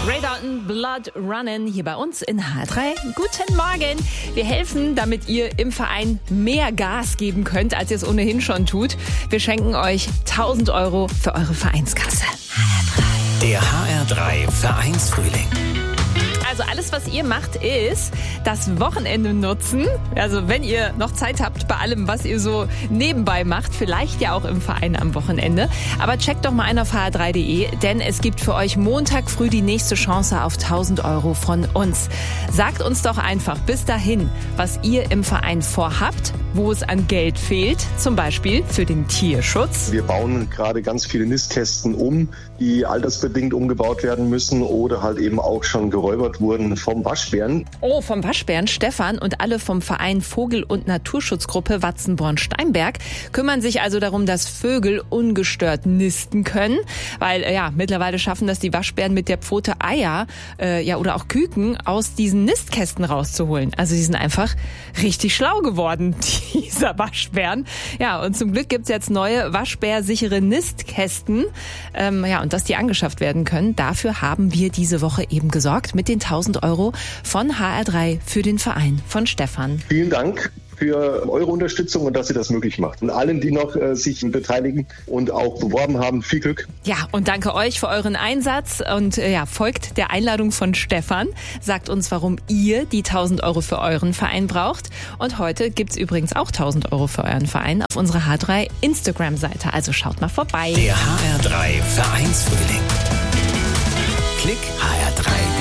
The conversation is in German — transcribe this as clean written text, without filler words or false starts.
Ray Dalton, Blood Runnin' hier bei uns in H3. Guten Morgen. Wir helfen, damit ihr im Verein mehr Gas geben könnt, als ihr es ohnehin schon tut. Wir schenken euch 1.000 € für eure Vereinskasse. Der HR3 Vereinsfrühling. Also alles, was ihr macht, ist das Wochenende nutzen. Also wenn ihr noch Zeit habt bei allem, was ihr so nebenbei macht, vielleicht ja auch im Verein am Wochenende. Aber checkt doch mal ein auf hr3.de, denn es gibt für euch Montag früh die nächste Chance auf 1.000 € von uns. Sagt uns doch einfach bis dahin, was ihr im Verein vorhabt, wo es an Geld fehlt, zum Beispiel für den Tierschutz. Wir bauen gerade ganz viele Nistkästen um, die altersbedingt umgebaut werden müssen oder halt eben auch schon geräubert wurden vom Waschbären. Oh, vom Waschbären. Stefan und alle vom Verein Vogel- und Naturschutzgruppe Watzenborn-Steinberg kümmern sich also darum, dass Vögel ungestört nisten können, weil mittlerweile schaffen das die Waschbären mit der Pfote Eier oder auch Küken aus diesen Nistkästen rauszuholen. Also die sind einfach richtig schlau geworden, dieser Waschbären. Ja, und zum Glück gibt's jetzt neue waschbärsichere Nistkästen. Und dass die angeschafft werden können, dafür haben wir diese Woche eben gesorgt mit den 1.000 € von HR3 für den Verein von Stefan. Vielen Dank für eure Unterstützung und dass ihr das möglich macht. Und allen, die noch sich beteiligen und auch beworben haben, viel Glück. Ja, und danke euch für euren Einsatz und folgt der Einladung von Stefan. Sagt uns, warum ihr die 1.000 € für euren Verein braucht. Und heute gibt's übrigens auch 1.000 € für euren Verein auf unserer H3 Instagram-Seite. Also schaut mal vorbei. Der HR3 Vereinsfrühling.